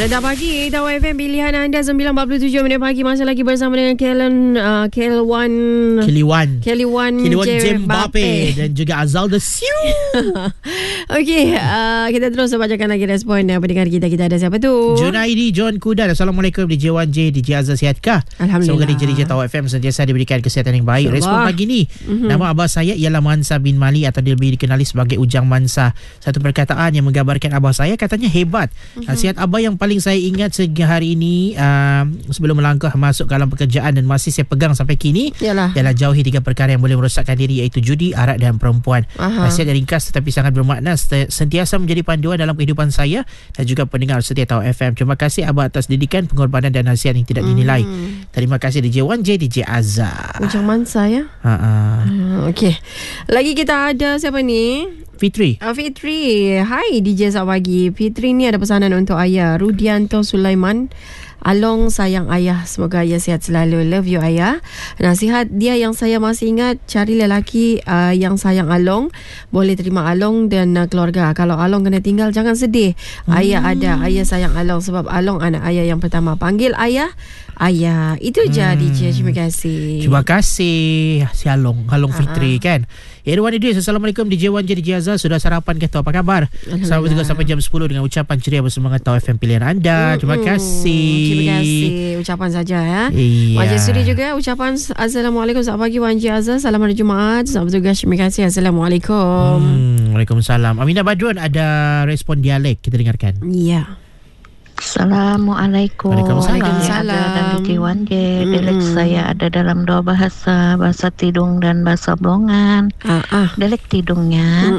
Dah pagi, Tahu FM pilihan anda 9.47 minit pagi. Masih lagi bersama dengan Kelly Wan Mbappe dan juga Azal the Siu. Okey, kita terus bacakan lagi respon pendengar kita. Kita ada siapa tu? Junaidi John Kudan. Assalamualaikum DJ Wan J, DJ Azal, sihatkah? Alhamdulillah. Semoga DJ Tahu FM sentiasa diberikan kesihatan yang baik. Respon pagi ni, nama abah saya ialah Mansa bin Mali atau dia lebih dikenali sebagai Ujang Mansa. Satu perkataan yang menggambarkan abah saya, katanya hebat. Nasihat abah yang paling saya ingat sehingga hari ini, sebelum melangkah masuk ke alam pekerjaan dan masih saya pegang sampai kini, ialah jauhi 3 perkara yang boleh merosakkan diri, iaitu judi, arak dan perempuan. Nasihat yang ringkas tetapi sangat bermakna, sentiasa menjadi panduan dalam kehidupan saya dan juga pendengar setia Tahu FM. Terima kasih abah atas didikan, pengorbanan dan nasihat yang tidak dinilai. Terima kasih DJ Wan J, DJ Azhar. Ujang Mansa ya. Okey. Lagi kita ada siapa ni? Fitri. Fitri. Hai DJ, selamat pagi. Fitri ni ada pesanan untuk ayah Rudianto Sulaiman. Along, sayang ayah, semoga ayah sihat selalu. Love you ayah. Nasihat dia yang saya masih ingat, cari lelaki yang sayang Along, boleh terima Along dan keluarga. Kalau Along kena tinggal, jangan sedih. Ayah ada, ayah sayang Along sebab Along anak ayah yang pertama. Panggil ayah ayah. Itu je DJ. Terima kasih. Terima kasih si Along Fitri kan. Irwan Idris. Assalamualaikum DJ Wan J, DJ Azhar. Sudah sarapan ke atau apa khabar? Selamat juga sampai jam 10 dengan ucapan ceria bersemangat Tahu FM pilihan anda. Terima kasih. Terima kasih. Ucapan saja ya. Iya. Wan J Suri juga ucapan Assalamualaikum, selamat pagi Wan J Azhar. Selamat hari Jumaat. Selamat bertugas. Terima kasih. Assalamualaikum. Waalaikumsalam. Aminah Badrun ada respon dialek, kita dengarkan. Ya. Assalamualaikum. Waalaikumsalam. Dan DJ Wan J. Dialek saya ada dalam 2 bahasa, bahasa Tidung dan bahasa Blongan. Dialek Tidungnya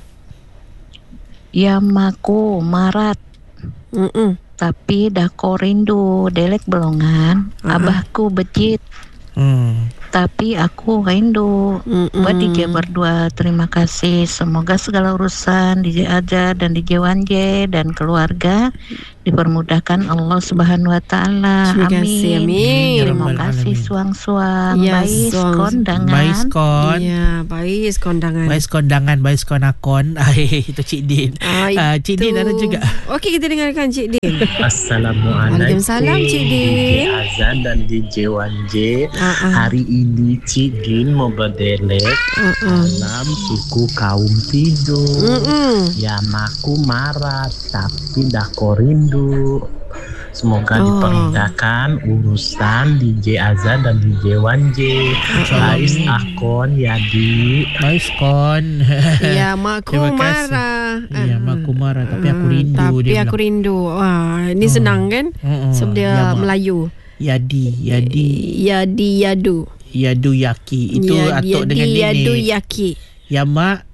Yamaku marat, tapi dah korindu. Dialek Blongan abahku bejit, tapi aku rindu. Buat DJ berdua, terima kasih. Semoga segala urusan DJ Azhar dan DJ Wan J dan keluarga dipermudahkan Allah Subhanahu Wa Taala. Amin. Terima kasih suang-suang. Bais kondangan. Bais kondangan. Bais konakon. Itu Cik Din. Cik Din ada juga. Okey, kita dengarkan Cik Din. Assalamualaikum. Waalaikumsalam Cik Din. DJ Azhar dan DJ Wan J. Hari ini Cik Din mau berdelek dalam suku kaum Tidung. Yamaku marah tapi dah korindu. Semoga dipermudahkan urusan DJ Azhar dan DJ Wan J. Bais akon Yadi. Bais kon. Ya, makku marah. Ya, makku marah tapi aku rindu. Wah, ini senang kan? Sebab dia Melayu. Yadi Yadu yaki. Itu atuk dengan nenek. Yadu yaki. Yamak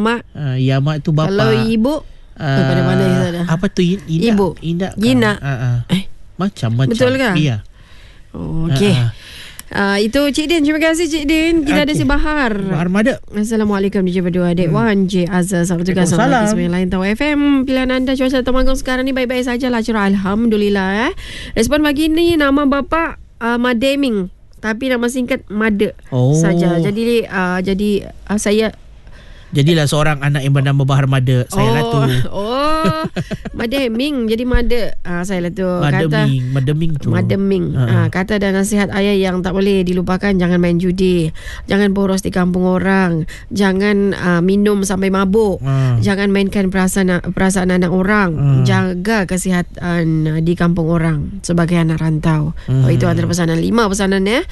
tu bapa. Kalau ibu pada mana apa tu ibu? Gina. Macam betul ke? Ya. Okey. Itu Cik Din. Terima kasih Cik Din. Kita ada si Bahar Mada. Assalamualaikum DJ berdua, adik Wan J Azhar. Selamat juga sama semua lain Tahu FM pilihan anda. Cuaca Temanggung sekarang ni baik-baik sajalah, cerah alhamdulillah. Respon pagi ni, nama bapa Mademing tapi nama singkat Mada saja. Jadi saya jadilah seorang anak yang bernama Bahar Mada. Saya lah tu. Mademing jadi Mada. Saya lah tu. Mademing. Kata dan nasihat ayah yang tak boleh dilupakan, jangan main judi, jangan boros di kampung orang, jangan minum sampai mabuk, jangan mainkan perasaan anak orang, jaga kesihatan di kampung orang sebagai anak rantau. Itu antara pesanan 5 pesanan ya.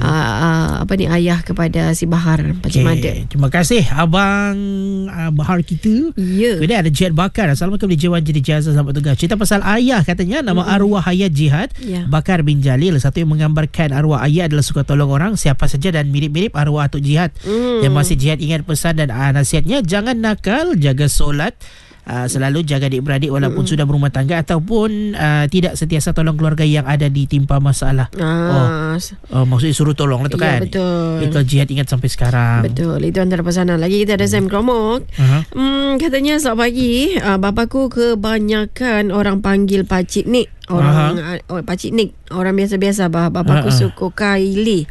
Ayah kepada si Bahar Pakcik Mada. Terima kasih abang Bahar kita. Kemudian ada Jihad Bakar. Assalamualaikum DJ Wan J, DJ Azhar, selamat bertugas. Cerita pasal ayah, katanya nama arwah ayah Jihad Bakar bin Jalil. Satu yang menggambarkan arwah ayah adalah suka tolong orang siapa saja dan mirip-mirip arwah Atuk Jihad. Yang masih Jihad ingat pesan dan nasihatnya, jangan nakal, jaga solat, selalu jaga adik-beradik walaupun sudah berumah tangga, ataupun tidak sentiasa tolong keluarga yang ada ditimpa masalah. Maksudnya suruh tolong lah tu kan. Betul. Itu Jihad ingat sampai sekarang. Betul. Itu antara pesanan. Lagi kita ada Sam Kromok. Katanya selamat pagi. Bapaku kebanyakan orang panggil Pakcik Nik. Pakcik Nik. Orang biasa-biasa. Bapaku suka Kylie.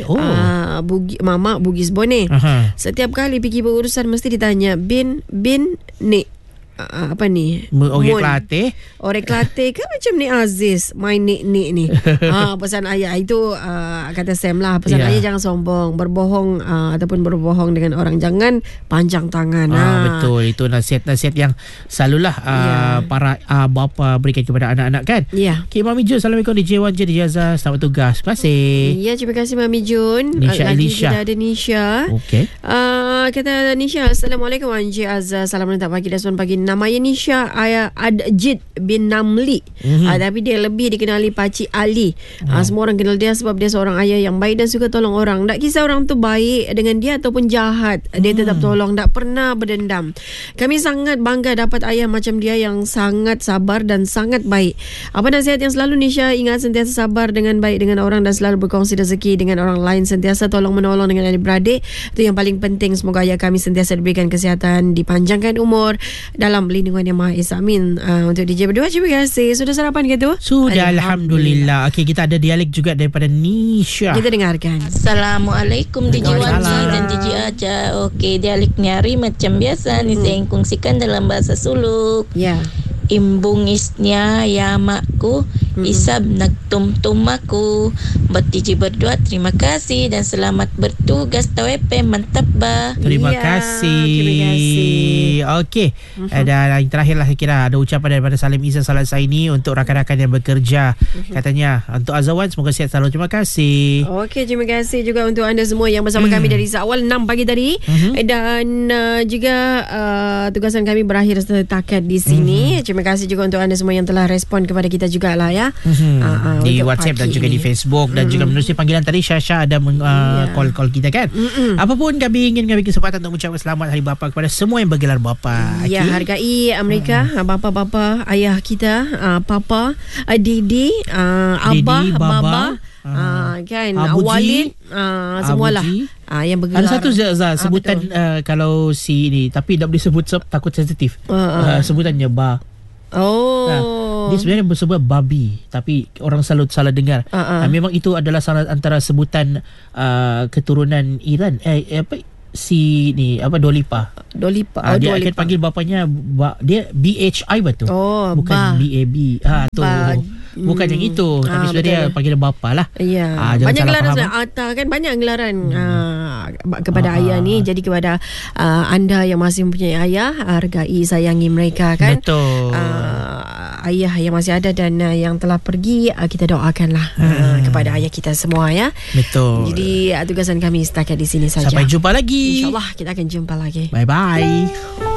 Mama Bugis Bone. Setiap kali pergi berurusan mesti ditanya Bin Nik. apa ni? Orang Kelantan. Orang Kelantan kan macam ni Aziz, main nik-nik ni. Pesan ayah itu kata Sam lah, pesan ayah jangan sombong, berbohong ataupun berbohong dengan orang, jangan panjang tangan. Betul, itu nasihat-nasihat yang selalulah para bapa berikan kepada anak-anak kan. Okay, Mami Jun, Assalamualaikum DJ Wan J, DJ Azhar, selamat tugas. Terima kasih. Ya, terima kasih Mami Jun. Nisha lagi Elisha. kita ada Nisha. Okay. Kata Nisha, Assalamualaikum Wan J Azhar, salam menentang pagi dan selamat pagi. Namanya Nisha Adjid bin Namli. Tapi dia lebih dikenali Pakcik Ali. Semua orang kenal dia sebab dia seorang ayah yang baik dan suka tolong orang. Tak kisah orang tu baik dengan dia ataupun jahat, dia tetap tolong, tak pernah berdendam. Kami sangat bangga dapat ayah macam dia yang sangat sabar dan sangat baik. Apa nasihat yang selalu Nisha ingat? Sentiasa sabar dengan baik dengan orang dan selalu berkongsi rezeki dengan orang lain, sentiasa tolong menolong dengan adik-beradik. Itu yang paling penting. Semoga ayah kami sentiasa diberikan kesihatan, dipanjangkan umur dalam lindungan Yang Maha Esa. Amin. Untuk DJ berdua, terima kasih. Sudah sarapan ke tu? Sudah, Alhamdulillah. Okey, kita ada dialek juga daripada Nisha. Kita dengarkan. Assalamualaikum DJ Wanji dan DJ Aja. Okey, dialek nyari macam biasa ni saya kongsikan dalam bahasa Suluk. Ya. Imbungisnya ya makku, isab nagtumtum aku. Buat DJ berdua, terima kasih dan selamat bertugas TWP. Mantap ba. Terima kasih. Okey. Dan yang terakhirlah saya kira ada ucapan daripada Salim Izzah Salat Saini untuk rakan-rakan yang bekerja. Katanya untuk Azwan semoga sihat selalu. Terima kasih. Okey, terima kasih juga untuk anda semua yang bersama kami dari awal 6 pagi tadi. Dan juga tugasan kami berakhir setakat di sini. Terima kasih juga untuk anda semua yang telah respon kepada kita jugalah ya. Di WhatsApp dan juga di Facebook dan juga menerusi panggilan tadi Syasha ada call kita kan. Apapun kami ingin mengambil kesempatan untuk mengucapkan selamat Hari Bapa kepada semua yang bergelar bapa. Ya, hargai mereka, bapa-bapa, ayah kita, papa, didi, abah, baba, kan, Walid, semualah yang bergelar. Ada satu sebutan kalau si ini, tapi tak boleh sebut takut sensitif. Sebutannya ba. Dia sebenarnya bersebut babi, tapi orang selalu salah dengar. Memang itu adalah salah antara sebutan keturunan Iran. Si ni Dolipa. Dia akan panggil bapanya dia BHI betul. Bukan BAB. Bukan yang itu, tapi sebenarnya dia panggil bapa lah. Ya. Banyak gelaran Ata kan, banyak gelaran kepada ayah ni. Jadi kepada anda yang masih mempunyai ayah, hargai, sayangi mereka kan. Betul. Ayah yang masih ada dan yang telah pergi, kita doakanlah kepada ayah kita semua ya. Betul. Jadi tugasan kami setakat di sini saja. Sampai jumpa lagi. InsyaAllah kita akan jumpa lagi. Bye-bye.